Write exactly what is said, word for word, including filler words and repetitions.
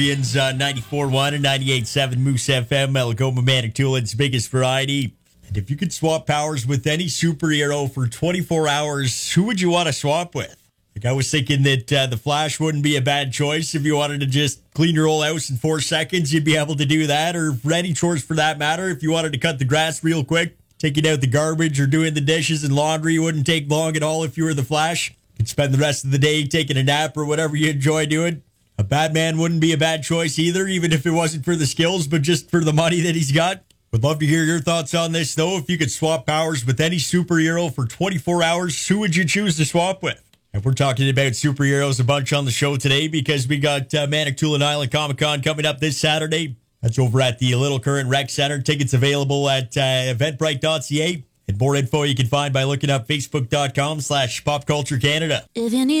Ian's uh, ninety-four point one and ninety-eight point seven Moose F M, Algoma Manitoulin biggest variety. And if you could swap powers with any superhero for twenty-four hours, who would you want to swap with? Like I was thinking that uh, the Flash wouldn't be a bad choice. If you wanted to just clean your whole house in four seconds, you'd be able to do that. Or any chores for that matter. If you wanted to cut the grass real quick, taking out the garbage or doing the dishes and laundry wouldn't take long at all if you were the Flash. You could spend the rest of the day taking a nap or whatever you enjoy doing. A Batman wouldn't be a bad choice either, even if it wasn't for the skills, but just for the money that he's got. Would love to hear your thoughts on this, though. If you could swap powers with any superhero for twenty-four hours, who would you choose to swap with? And we're talking about superheroes a bunch on the show today because we got uh, Manitoulin Island Comic Con coming up this Saturday. That's over at the Little Current Rec Center. Tickets available at uh, eventbrite dot c a. And more info you can find by looking up facebook dot com slash popculture Canada. If you need